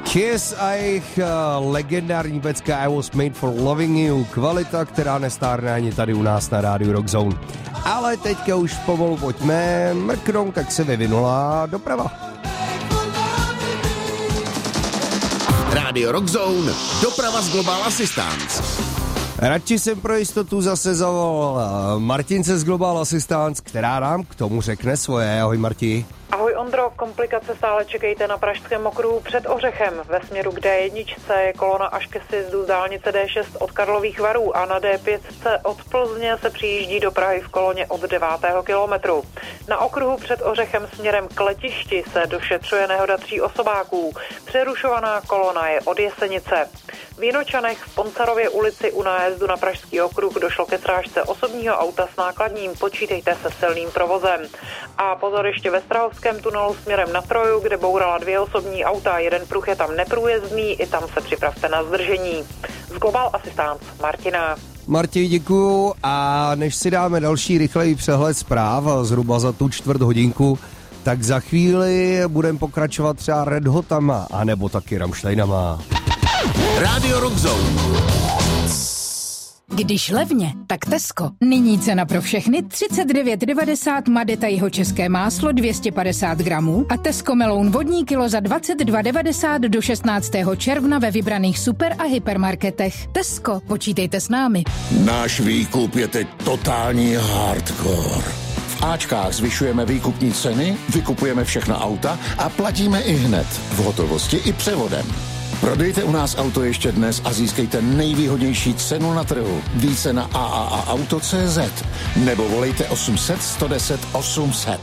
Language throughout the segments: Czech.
Kiss a jejich legendární pecka I Was Made For Loving You, kvalita, která nestárne ani tady u nás na rádiu Rock Zone. Ale teďka už pomalu pojďme mrknout, jak se vyvinula doprava. Rádio Rock Zone, doprava z Global Assistance. Radši jsem pro jistotu zase zavolal Martince z Global Assistance, která nám k tomu řekne svoje. Ahoj Marti. Ahoj Ondro, komplikace stále čekejte na pražském okruhu před Ořechem. Ve směru k D1 je kolona až ke sjezdu z dálnice D6 od Karlových Varů a na D5 od Plzně se přijíždí do Prahy v koloně od 9. kilometru. Na okruhu před Ořechem směrem k letišti se došetřuje nehoda 3 osobáků. Přerušovaná kolona je od Jesenice. V Jinočanech v Poncarově ulici u nájezdu na pražský okruh došlo ke srážce osobního auta s nákladním, počítejte se silným provozem. A pozor ještě ve Strahovském tunelu směrem na Troju, kde bourala 2 osobní auta, jeden pruh je tam neprůjezdný, i tam se připravte na zdržení. Z Global Assistance Martina. Marti, děkuju a než si dáme další rychlej přehled zpráv, zhruba za tu 1/4 hodinku, tak za chvíli budeme pokračovat třeba Red Hotama, anebo taky Rammsteinama. Rádio Rock Zone. Když levně, tak Tesco. Nyní cena pro všechny 39,90 Madeta jihočeské máslo 250 gramů a Tesco meloun vodní kilo za 22,90 do 16. června ve vybraných super a hypermarketech. Tesco, počítejte s námi. Náš výkup je teď totální hardcore. V Ačkách zvyšujeme výkupní ceny, vykupujeme všechna auta a platíme i hned, v hotovosti i převodem. Prodejte u nás auto ještě dnes a získejte nejvýhodnější cenu na trhu. Více na AAAauto.cz nebo volejte 800 110 800.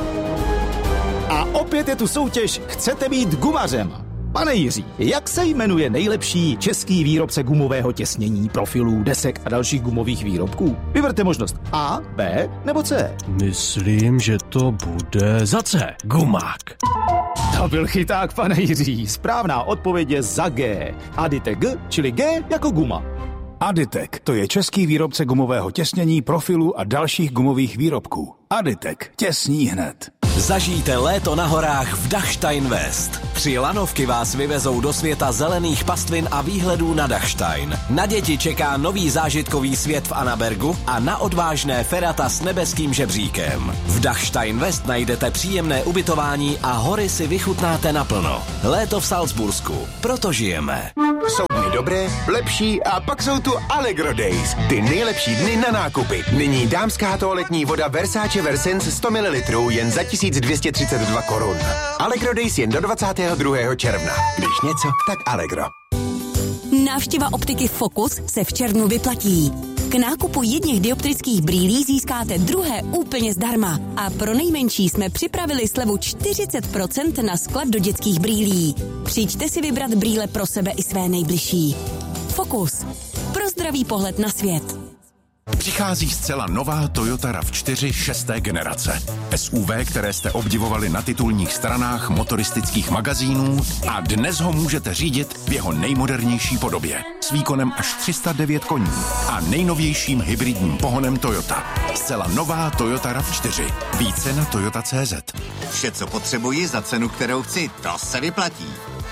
A opět je tu soutěž Chcete být gumařem. Pane Jiří, jak se jmenuje nejlepší český výrobce gumového těsnění, profilů, desek a dalších gumových výrobků? Vyberte možnost A, B nebo C. Myslím, že to bude za C. Gumák. To byl chyták, pane Jiří. Správná odpověď je za G. Aditek G, čili G jako guma. Aditek, to je český výrobce gumového těsnění, profilů a dalších gumových výrobků. Aditek, těsní hned. Zažijte léto na horách v Dachstein West. 3 lanovky vás vyvezou do světa zelených pastvin a výhledů na Dachstein. Na děti čeká nový zážitkový svět v Annabergu a na odvážné ferata s nebeským žebříkem. V Dachstein West najdete příjemné ubytování a hory si vychutnáte naplno. Léto v Salzbursku. Proto žijeme. Jsou dny dobré, lepší a pak jsou tu Allegro Days. Ty nejlepší dny na nákupy. Nyní dámská toaletní voda Versace Versens 100 ml jen za 1232 korun. Allegro Days jen do 22. června. Když něco, tak Allegro. Návštěva optiky Focus se v červnu vyplatí. K nákupu jedněch dioptrických brýlí získáte druhé úplně zdarma. A pro nejmenší jsme připravili slevu 40% na sklad do dětských brýlí. Přijďte si vybrat brýle pro sebe i své nejbližší. Focus. Pro zdravý pohled na svět. Přichází zcela nová Toyota RAV4 6. generace. SUV, které jste obdivovali na titulních stranách motoristických magazínů a dnes ho můžete řídit v jeho nejmodernější podobě. S výkonem až 309 koní a nejnovějším hybridním pohonem Toyota. Zcela nová Toyota RAV4. Více na Toyota.cz. Vše, co potřebuji za cenu, kterou chci, to se vyplatí.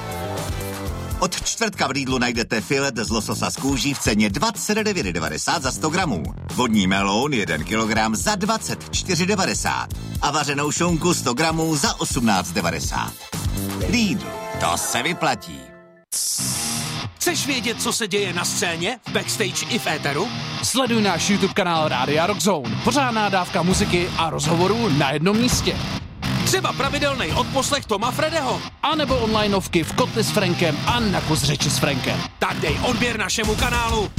Od čtvrtka v Lidlu najdete filet z lososa z kůží v ceně 29,90 za 100 gramů. Vodní meloun 1 kilogram za 24,90 a vařenou šunku 100 gramů za 18,90. Lidl, to se vyplatí. Chceš vědět, co se děje na scéně, v backstage i v éteru? Sleduj náš YouTube kanál Rádia Rock Zone. Pořádná dávka muziky a rozhovorů na jednom místě. Třeba pravidelný odposlech Toma Fredeho. A nebo onlineovky v Kotli s Frankem a na kus řeči s Frankem. Tak dej odběr našemu kanálu